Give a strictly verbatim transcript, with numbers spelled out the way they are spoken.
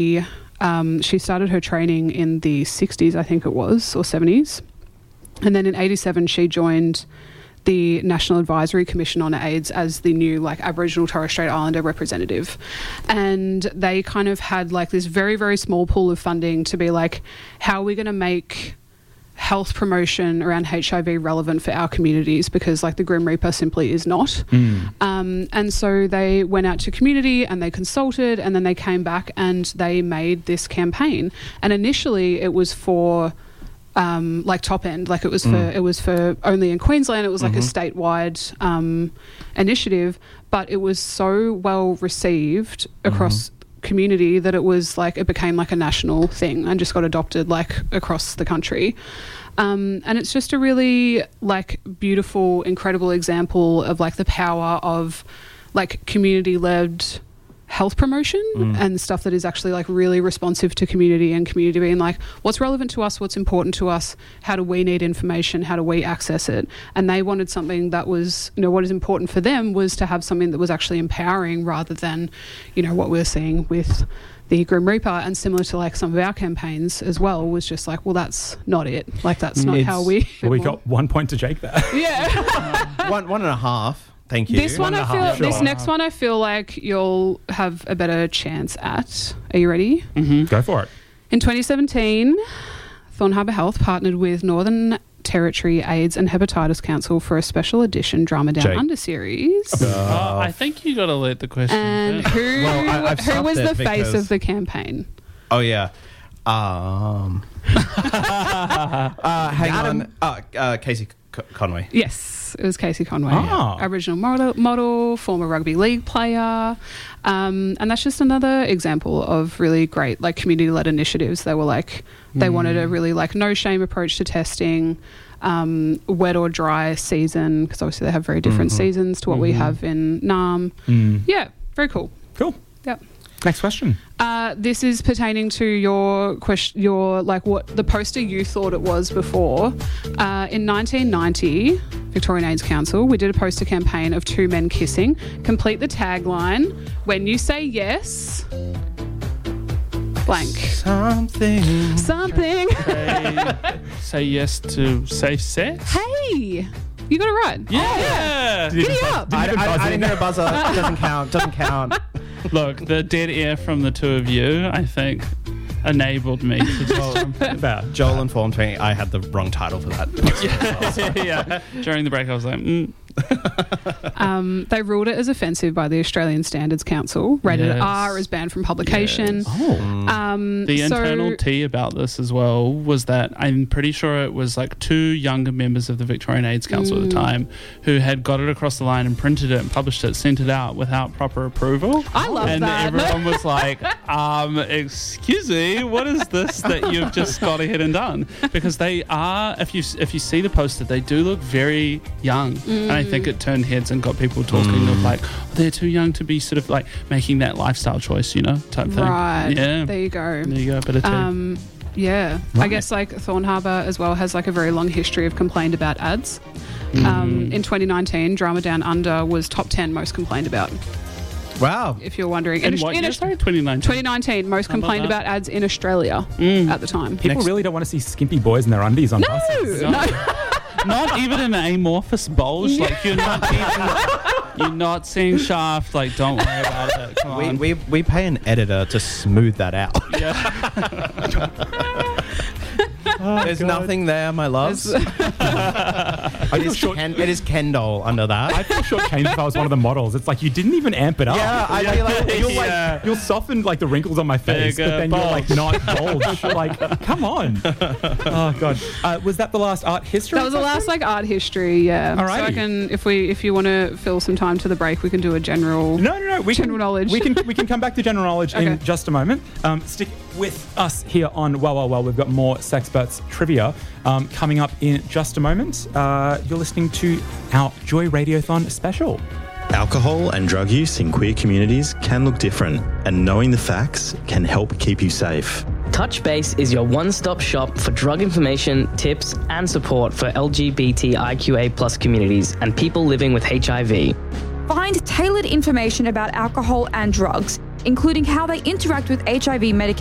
Um, she started her training in the sixties, I think it was, or seventies. And then in eighty-seven, she joined the National Advisory Commission on AIDS as the new like Aboriginal Torres Strait Islander representative. And they kind of had like this very, very small pool of funding to be like, how are we going to make health promotion around H I V relevant for our communities, because like the Grim Reaper simply is not. Mm. Um, and so they went out to community and they consulted, and then they came back and they made this campaign. And initially it was for um, like top end, like it was mm. for it was for only in Queensland. It was like mm-hmm. a statewide um, initiative, but it was so well received across mm-hmm. community that it was like it became like a national thing and just got adopted like across the country. Um, and it's just a really like beautiful, incredible example of like the power of like community-led health promotion mm. and stuff that is actually like really responsive to community, and community being like, what's relevant to us, what's important to us, how do we need information, how do we access it? And they wanted something that was, you know, what is important for them was to have something that was actually empowering rather than, you know, what we're seeing with the Grim Reaper. And similar to like some of our campaigns as well, was just like, well, that's not it. Like that's not it's, how we... Well, we got one point to Jake there. Yeah. one, one and a half. Thank you. This one, one I feel. half, This sure. next one, I feel like you'll have a better chance at. Are you ready? Mm-hmm. Go for it. In twenty seventeen, Thorn Harbour Health partnered with Northern Territory AIDS and Hepatitis Council for a special edition Drama Down Jake. Under series. Uh, I think you got to let the question. And first. who Well, I- I've who was stopped the it face because- of the campaign? Oh, yeah. Um, uh, hang on. Uh, uh, Casey C- Conway. Yes, it was Casey Conway, Ah. Aboriginal model, model, former rugby league player, um, and that's just another example of really great like community-led initiatives. They were like they Mm. wanted a really like no shame approach to testing, um, wet or dry season, because obviously they have very different Mhm. seasons to what we have in Naarm. Mm. Yeah, very cool. Cool. Yep. Next question. Uh, this is pertaining to your question, your like what the poster you thought it was before. Uh, in nineteen ninety, Victorian AIDS Council, we did a poster campaign of two men kissing. Complete the tagline: "When you say yes, blank Something. something." say, say yes to safe sex. Hey, you got it right. Yeah. Giddy up. I, Didn't even I, buzz I in. didn't hear a buzzer. Doesn't count. Doesn't count. Look, the dead air from the two of you, I think, enabled me to just About. Joel informed me I had the wrong title for that. yeah. During the break, I was like, mm. Um, they ruled it as offensive by the Australian Standards Council, rated Yes. R as banned from publication. Yes. Oh. Um, The so- internal tea about this as well was that I'm pretty sure it was like two younger members of the Victorian AIDS Council at the time who had got it across the line and printed it and published it, sent it out without proper approval. I love and that. everyone was like, um, excuse me, what is this that you've just got ahead and done? Because they are, if you if you see the poster, they do look very young. And I think it turned heads and got people talking of like, oh, they're too young to be sort of like making that lifestyle choice, you know, type thing. Right. Yeah. There you go. There you go, bit of tea. Um, yeah. I Right. guess like Thorn Harbour as well has like a very long history of complained about ads. Mm. Um, in twenty nineteen, Drama Down Under was top ten most complained about, Wow. if you're wondering. in Aus- what in year, Aus- sorry? twenty nineteen. twenty nineteen, most How about complained that? about ads in Australia Mm. at the time. People Next- really don't want to see skimpy boys in their undies on buses. No, No. no. Not even an amorphous bulge. Like you're not even, you're not seeing shaft. Like don't worry about it. Come We, on. we, we pay an editor to smooth that out. There's nothing there, my loves. it, is short- Ken, it is Kendall under that. I feel shortchanged if I was one of the models. It's like you didn't even amp it up. Yeah, I feel like- you'll Yeah. like you'll soften like the wrinkles on my face, Bigger but then you're like not bulge. Like, come on. Oh god. Uh, was that the last art history? That was the last like art history, yeah. Alrighty. So I can, if we, if you want to fill some time to the break, we can do a general. No, no, no. We General can, knowledge. We can we can come back to general knowledge in Okay. just a moment. Um, stick with us here on Well, Well, Well. We've got more Sexperts trivia um, coming up in just a moment. Uh, you're listening to our Joy Radiothon special. Alcohol and drug use in queer communities can look different, and knowing the facts can help keep you safe. Touchbase is your one-stop shop for drug information, tips, and support for L G B T I Q A plus communities and people living with H I V. Find tailored information about alcohol and drugs, including how they interact with H I V medication